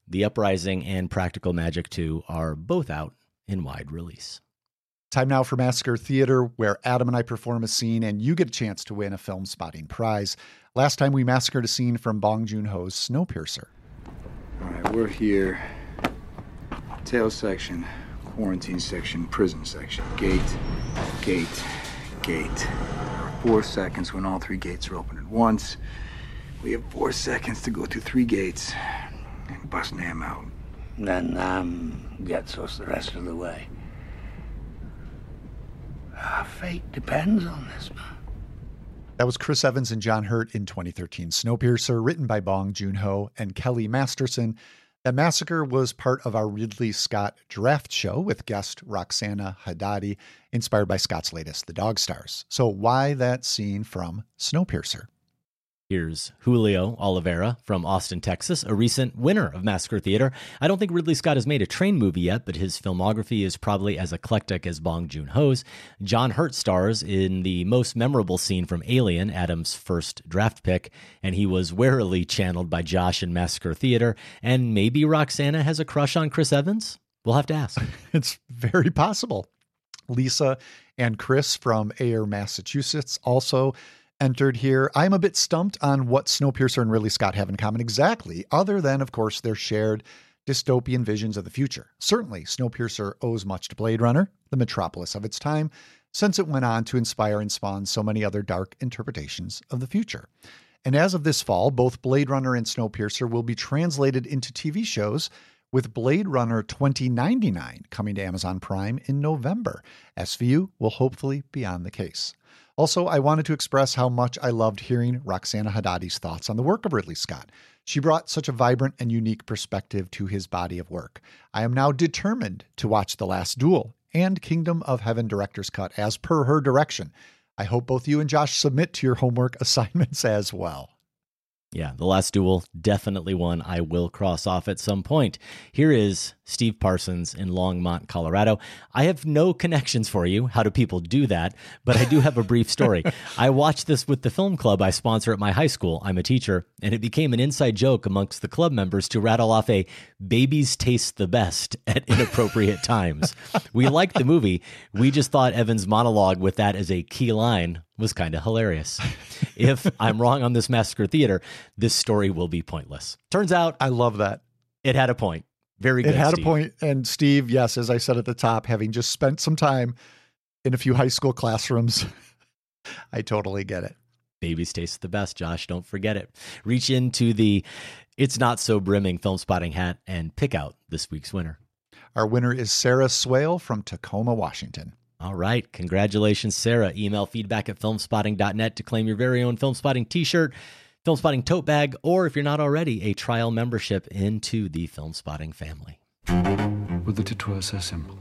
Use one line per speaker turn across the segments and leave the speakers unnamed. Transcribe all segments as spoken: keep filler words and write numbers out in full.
The Uprising and Practical Magic two are both out in wide release.
Time now for Massacre Theater, where Adam and I perform a scene and you get a chance to win a film spotting prize. Last time we massacred a scene from Bong Joon-ho's Snowpiercer.
All right, we're here. Tail section, quarantine section, prison section. Gate, gate, gate. Four seconds when all three gates are open at once. We have four seconds to go through three gates and bust Nam out.
Then Nam gets us the rest of the way. Our fate depends on this, man.
That was Chris Evans and John Hurt in twenty thirteen Snowpiercer, written by Bong Joon-ho and Kelly Masterson. That massacre was part of our Ridley Scott draft show with guest Roxana Haddadi, inspired by Scott's latest, The Dog Stars. So why that scene from Snowpiercer?
Here's Julio Oliveira from Austin, Texas, a recent winner of Massacre Theater. I don't think Ridley Scott has made a train movie yet, but his filmography is probably as eclectic as Bong Joon-ho's. John Hurt stars in the most memorable scene from Alien, Adam's first draft pick, and he was warily channeled by Josh in Massacre Theater. And maybe Roxana has a crush on Chris Evans? We'll have to ask.
It's very possible. Lisa and Chris from Ayer, Massachusetts also entered here. I'm a bit stumped on what Snowpiercer and Ridley Scott have in common exactly, other than, of course, their shared dystopian visions of the future. Certainly, Snowpiercer owes much to Blade Runner, the metropolis of its time, since it went on to inspire and spawn so many other dark interpretations of the future. And as of this fall, both Blade Runner and Snowpiercer will be translated into T V shows, with Blade Runner twenty ninety-nine coming to Amazon Prime in November. S V U will hopefully be on the case. Also, I wanted to express how much I loved hearing Roxana Haddadi's thoughts on the work of Ridley Scott. She brought such a vibrant and unique perspective to his body of work. I am now determined to watch The Last Duel and Kingdom of Heaven Director's Cut as per her direction. I hope both you and Josh submit to your homework assignments as well.
Yeah, The Last Duel, definitely one I will cross off at some point. Here is Steve Parsons in Longmont, Colorado. I have no connections for you. How do people do that? But I do have a brief story. I watched this with the film club I sponsor at my high school. I'm a teacher, and it became an inside joke amongst the club members to rattle off a babies taste the best at inappropriate times. We liked the movie. We just thought Evan's monologue with that as a key line was kind of hilarious. If I'm wrong on this Massacre Theater, this story will be pointless. Turns out,
I love that.
It had a point. Very good,
It had
Steve.
a point. And Steve, yes, as I said at the top, having just spent some time in a few high school classrooms, I totally get it.
Babies taste the best, Josh. Don't forget it. Reach into the It's Not So Brimming film spotting hat and pick out this week's winner.
Our winner is Sarah Swale from Tacoma, Washington.
All right. Congratulations, Sarah. Email feedback at filmspotting dot net to claim your very own Filmspotting t-shirt, Filmspotting tote bag, or if you're not already, a trial membership into the Filmspotting family.
Would that it were so simple.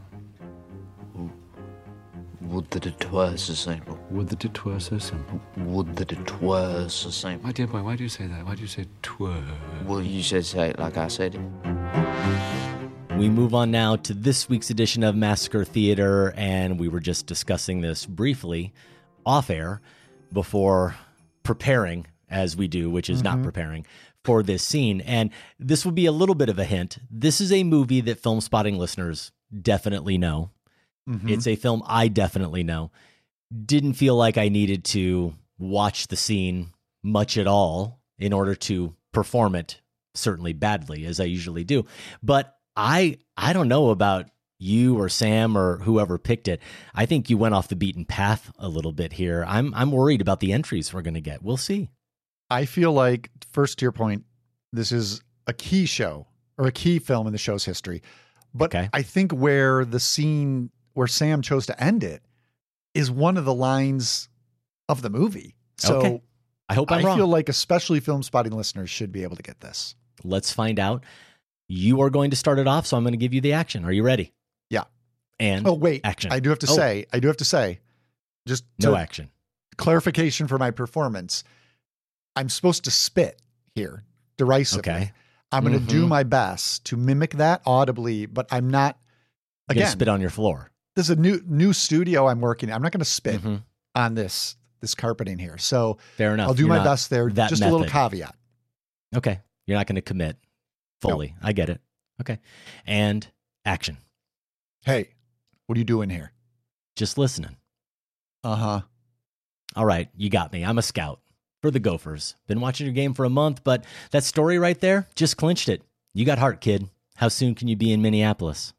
Would that it were so simple.
Would that it were so simple.
Would that it were so simple.
My dear boy, why do you say that? Why do you say twere?
Well, you should say it like I said it.
We move on now to this week's edition of Massacre Theater, and we were just discussing this briefly off air before preparing, as we do, which is mm-hmm. not preparing, for this scene. And this will be a little bit of a hint. This is a movie that Film Spotting listeners definitely know. Mm-hmm. It's a film I definitely know. Didn't feel like I needed to watch the scene much at all in order to perform it, certainly badly, as I usually do. But I I don't know about you or Sam or whoever picked it. I think you went off the beaten path a little bit here. I'm I'm worried about the entries we're going to get. We'll see.
I feel like, first to your point, this is a key show or a key film in the show's history. But okay. I think where the scene where Sam chose to end it is one of the lines of the movie. So
okay. I hope I'm
I
wrong.
feel like especially Film Spotting listeners should be able to get this.
Let's find out. You are going to start it off, so I'm going to give you the action. Are you ready?
Yeah.
And
oh wait,
action.
I do have to oh. say, I do have to say, just
no action.
Clarification for my performance. I'm supposed to spit here derisively. Okay. I'm going to mm-hmm. do my best to mimic that audibly, but I'm not.
Again,
Again,
spit on your floor.
This is a new new studio I'm working in. I'm not going to spit mm-hmm. on this this carpeting here. So
fair enough.
I'll do
You're
my best there. Just method. A little caveat.
Okay, you're not going to commit. fully. I get it. Okay. And action.
Hey, what are you doing here?
Just listening.
Uh-huh.
All right, you got me. I'm a scout for the Gophers. Been watching your game for a month, but that story right there just clinched it. You got heart, kid. How soon can you be in Minneapolis?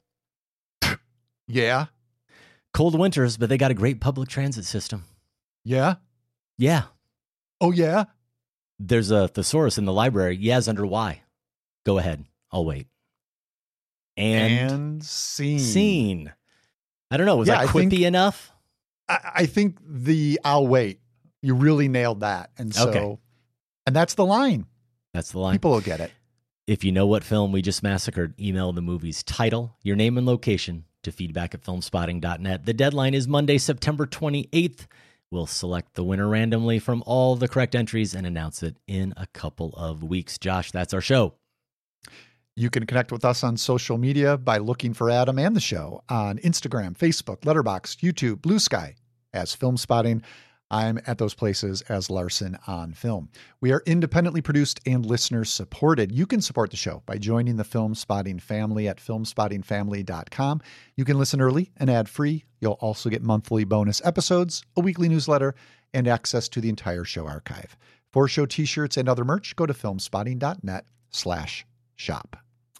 Yeah.
Cold winters, but they got a great public transit system.
Yeah.
Yeah.
Oh, yeah.
There's a thesaurus in the library. Yeah's under Y. Go ahead. I'll wait. And,
And scene.
scene. I don't know. Was
Yeah,
I
I
quippy
think-
enough?
I, I think the I'll wait. You really nailed that. And so,
Okay.
and that's the line.
That's the line.
People will get it.
If you know what film we just massacred, email the movie's title, your name and location to feedback at filmspotting dot net. The deadline is Monday, September twenty-eighth. We'll select the winner randomly from all the correct entries and announce it in a couple of weeks. Josh, that's our show.
You can connect with us on social media by looking for Adam and the show on Instagram, Facebook, Letterboxd, YouTube, Blue Sky as Film Spotting. I'm at those places as Larson on Film. We are independently produced and listener supported. You can support the show by joining the Film Spotting family at film spotting family dot com. You can listen early and ad-free. You'll also get monthly bonus episodes, a weekly newsletter, and access to the entire show archive. For show t-shirts and other merch, go to filmspotting dot net slash shop.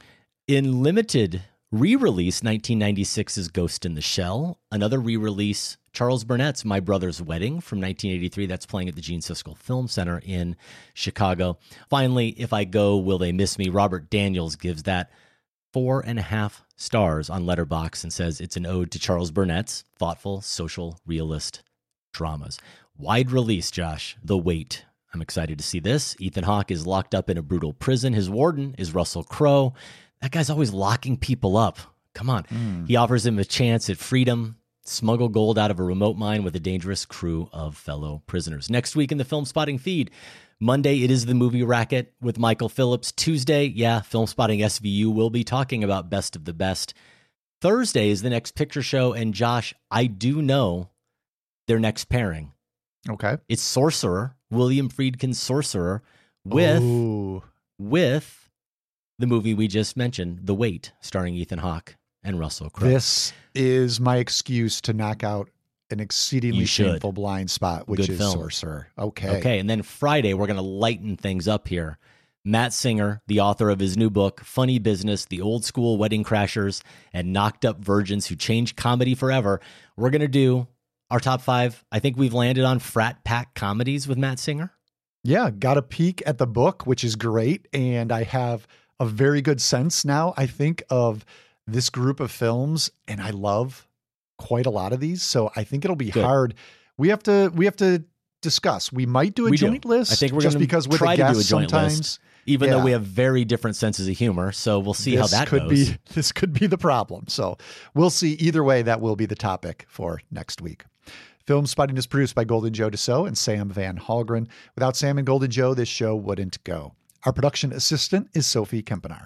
In limited re-release, nineteen ninety-six's Ghost in the Shell. Another re-release, Charles Burnett's My Brother's Wedding from nineteen eighty-three. That's playing at the Gene Siskel Film Center in Chicago. Finally, If I Go, Will They Miss Me? Robert Daniels gives that four and a half stars on Letterboxd and says it's an ode to Charles Burnett's thoughtful, social, realist dramas. Wide release, Josh. The Wait. I'm excited to see this. Ethan Hawke is locked up in a brutal prison. His warden is Russell Crowe. That guy's always locking people up. Come on.
Mm.
He offers him a chance at freedom, smuggle gold out of a remote mine with a dangerous crew of fellow prisoners. Next week in the Film Spotting feed, Monday, it is the Movie Racket with Michael Phillips. Tuesday, yeah, Film Spotting S V U will be talking about Best of the Best. Thursday is the Next Picture Show, and Josh, I do know their next pairing.
Okay.
It's Sorcerer, William Friedkin's Sorcerer, with
Ooh.
with the movie we just mentioned, The Wait, starring Ethan Hawke and Russell Crowe.
This is my excuse to knock out an exceedingly
You should.
shameful blind spot, which
Good
is
film.
Sorcerer. Okay.
Okay, and then Friday, we're going to lighten things up here. Matt Singer, the author of his new book, Funny Business, The Old School Wedding Crashers and Knocked Up Virgins Who Changed Comedy Forever. We're going to do our top five. I think we've landed on frat pack comedies with Matt Singer.
Yeah, got a peek at the book, which is great. And I have a very good sense now, I think, of this group of films. And I love quite a lot of these. So I think it'll be
Good.
hard. We have to, we have to discuss. We might do a
We do.
joint list.
I think we're
just
gonna
because with
try
a
to do a
guest
joint
sometimes.
list, even
Yeah.
though we have very different senses of humor. So we'll see how
this
that
could
goes.
be this could be the problem. So we'll see. Either way, that will be the topic for next week. Film Spotting is produced by Golden Joe Dassault and Sam Van Halgren. Without Sam and Golden Joe, this show wouldn't go. Our production assistant is Sophie Kempenaar.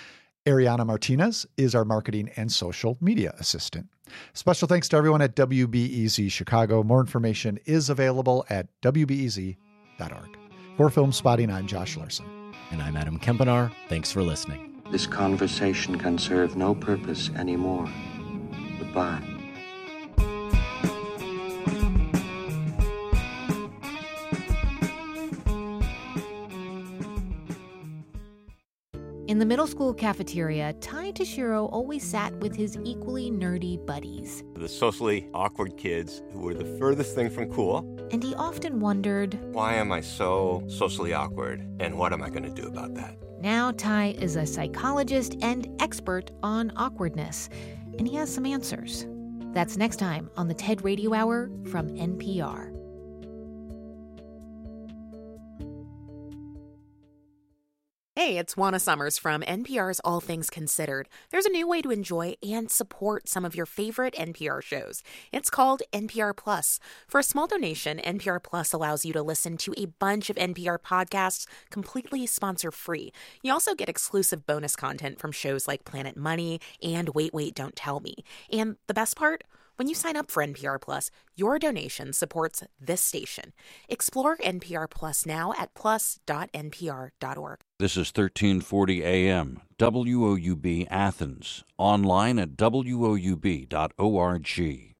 Ariana Martinez is our marketing and social media assistant. Special thanks to everyone at W B E Z Chicago. More information is available at w b e z dot org. For Film Spotting, I'm Josh Larson.
And I'm Adam Kempenaar. Thanks for listening.
This conversation can serve no purpose anymore. Goodbye.
In the middle school cafeteria, Ty Tashiro always sat with his equally nerdy buddies.
The socially awkward kids who were the furthest thing from cool.
And he often wondered,
Why am I so socially awkward? And what am I going to do about that?
now Ty is a psychologist and expert on awkwardness, and he has some answers. That's next time on the TED Radio Hour from N P R.
Hey, it's Juana Summers from N P R's All Things Considered. There's a new way to enjoy and support some of your favorite N P R shows. It's called N P R Plus. For a small donation, N P R Plus allows you to listen to a bunch of N P R podcasts completely sponsor-free. You also get exclusive bonus content from shows like Planet Money and Wait, Wait, Don't Tell Me. And the best part? When you sign up for N P R Plus, your donation supports this station. Explore N P R Plus now at plus dot n p r dot org.
This is thirteen forty A M, W O U B Athens, online at W O U B dot org.